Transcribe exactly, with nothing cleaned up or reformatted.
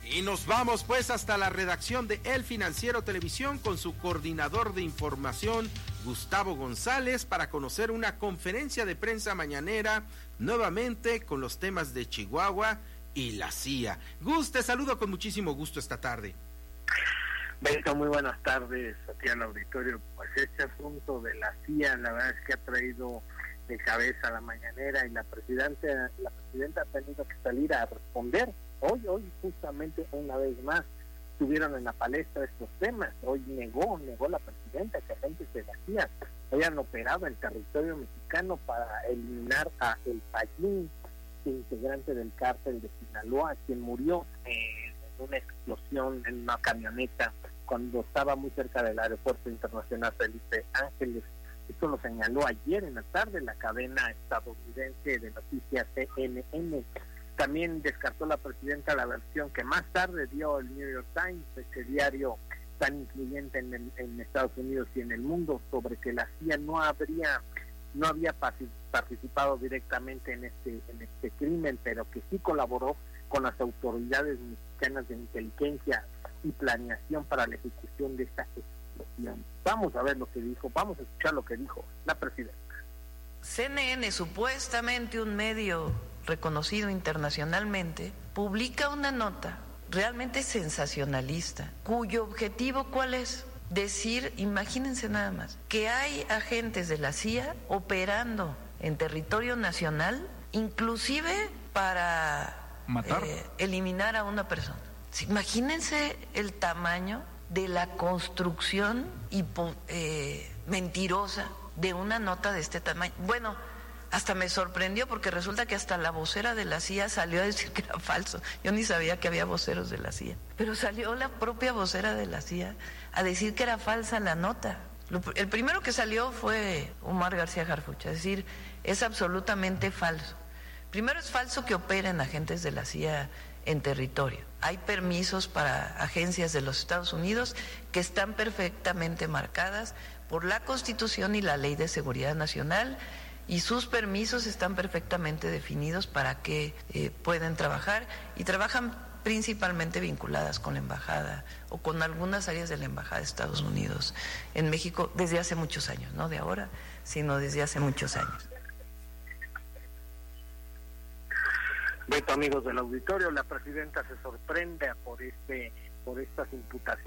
Y nos vamos pues hasta la redacción de El Financiero Televisión con su coordinador de información, Gustavo González, para conocer una conferencia de prensa mañanera, nuevamente con los temas de Chihuahua y la C I A. Gus, te saludo con muchísimo gusto esta tarde. Beto, muy buenas tardes aquí al auditorio. Pues este asunto de la C I A, la verdad es que ha traído de cabeza la mañanera y la presidenta, la presidenta ha tenido que salir a responder. Hoy, hoy justamente una vez más estuvieron en la palestra estos temas. Hoy negó, negó la presidenta que agentes de la C I A hayan operado en territorio mexicano para eliminar a El Payín, integrante del cártel de Sinaloa, quien murió en una explosión en una camioneta cuando estaba muy cerca del aeropuerto internacional Felipe Ángeles. Esto lo señaló ayer en la tarde la cadena estadounidense de noticias C N N. También descartó la presidenta la versión que más tarde dio el New York Times, ese diario tan influyente en, el, en Estados Unidos y en el mundo, sobre que la C I A no habría no había participado directamente en este en este crimen, pero que sí colaboró con las autoridades mexicanas de inteligencia y planeación para la ejecución de esta explosión. Vamos a ver lo que dijo, vamos a escuchar lo que dijo la presidenta. C N N, supuestamente un medio reconocido internacionalmente, publica una nota realmente sensacionalista, cuyo objetivo, ¿cuál es? Decir, imagínense nada más, que hay agentes de la C I A operando en territorio nacional, inclusive para matar, eh, eliminar a una persona. Imagínense el tamaño de la construcción hipo, eh, mentirosa de una nota de este tamaño. Bueno, hasta me sorprendió porque resulta que hasta la vocera de la C I A salió a decir que era falso. Yo ni sabía que había voceros de la C I A, pero salió la propia vocera de la C I A a decir que era falsa la nota. El primero que salió fue Omar García Harfuch, es decir, es absolutamente falso. Primero, es falso que operen agentes de la C I A en territorio. Hay permisos para agencias de los Estados Unidos que están perfectamente marcadas por la Constitución y la Ley de Seguridad Nacional, y sus permisos están perfectamente definidos para que eh, pueden trabajar, y trabajan principalmente vinculadas con la embajada o con algunas áreas de la embajada de Estados Unidos en México desde hace muchos años, no de ahora, sino desde hace muchos años. Beto, amigos del auditorio, la presidenta se sorprende por este por estas imputaciones